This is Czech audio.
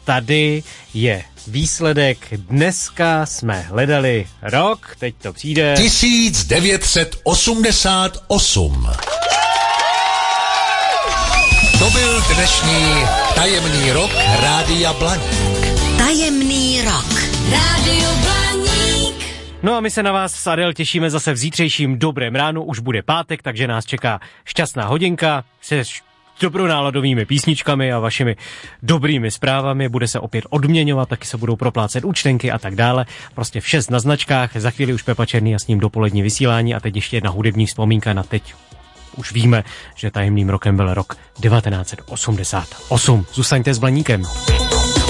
tady je výsledek. Dneska jsme hledali rok, teď to přijde. 1988. To byl dnešní tajemný rok Rádia Blaník. Tajemný rok. Rádio Blaník. No a my se na vás s Adel těšíme zase v zítřejším dobrém ránu, už bude pátek, takže nás čeká šťastná hodinka se dobrou náladovými písničkami a vašimi dobrými zprávami. Bude se opět odměňovat, taky se budou proplácet účtenky a tak dále. Prostě vše na značkách, za chvíli už Pepa Černý a s ním dopolední vysílání a teď ještě jedna hudební vzpomínka na teď. Už víme, že tajemným rokem byl rok 1988. Zůstaňte s Blaníkem.